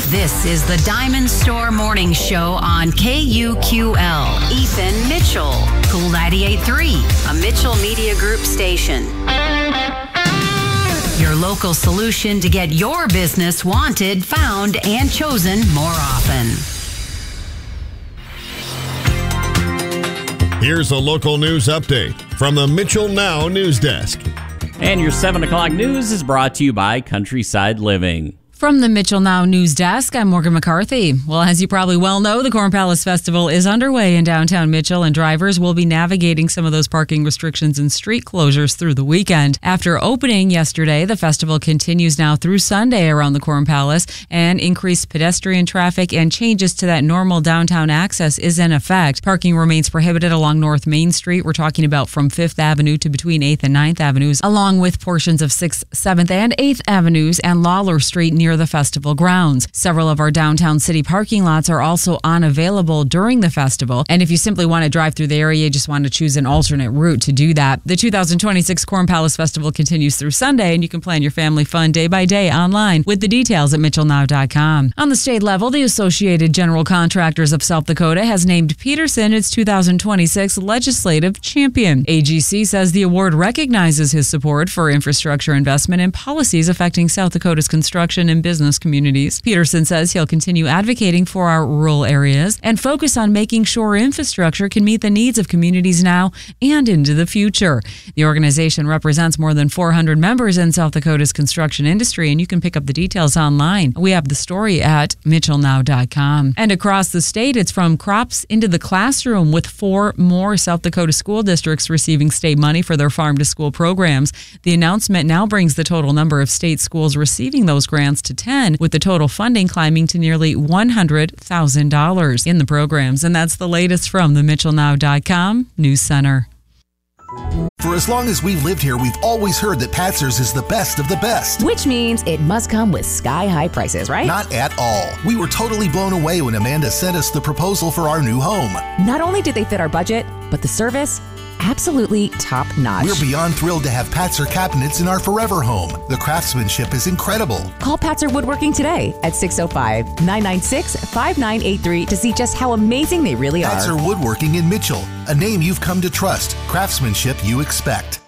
This is the Diamond Store Morning Show on KUQL. Ethan Mitchell, Cool 98.3, a Mitchell Media Group station. Your local solution to get your business wanted, found, and chosen more often. Here's a local news update from the Mitchell Now News Desk. And your 7 o'clock news is brought to you by Countryside Living. From the Mitchell Now News Desk, I'm Morgan McCarthy. Well, as you probably well know, the Corn Palace Festival is underway in downtown Mitchell, and drivers will be navigating some of those parking restrictions and street closures through the weekend. After opening yesterday, the festival continues now through Sunday around the Corn Palace, and increased pedestrian traffic and changes to that normal downtown access is in effect. Parking remains prohibited along North Main Street. We're talking about from 5th Avenue to between 8th and 9th Avenues, along with portions of 6th, 7th, and 8th Avenues and Lawler Street near the festival grounds. Several of our downtown city parking lots are also unavailable during the festival, and if you simply want to drive through the area, you just want to choose an alternate route to do that. The 2026 Corn Palace Festival continues through Sunday, and you can plan your family fun day by day online with the details at mitchellnow.com. On the state level, the Associated General Contractors of South Dakota has named Peterson its 2026 Legislative Champion. AGC says the award recognizes his support for infrastructure investment and policies affecting South Dakota's construction and business communities. Peterson says he'll continue advocating for our rural areas and focus on making sure infrastructure can meet the needs of communities now and into the future. The organization represents more than 400 members in South Dakota's construction industry, and you can pick up the details online. We have the story at mitchellnow.com. And across the state, it's from crops into the classroom, with 4 more South Dakota school districts receiving state money for their farm-to-school programs. The announcement now brings the total number of state schools receiving those grants to 10, with the total funding climbing to nearly $100,000 in the programs. And that's the latest from the mitchellnow.com News Center. For as long as we've lived here, we've always heard that Patzer's is the best of the best. Which means it must come with sky-high prices, right? Not at all. We were totally blown away when Amanda sent us the proposal for our new home. Not only did they fit our budget, but the service, absolutely top-notch. We're beyond thrilled to have Patzer cabinets in our forever home. The craftsmanship is incredible. Call Patzer Woodworking today at 605-996-5983 to see just how amazing they really are. Patzer Woodworking in Mitchell, a name you've come to trust, craftsmanship you expect.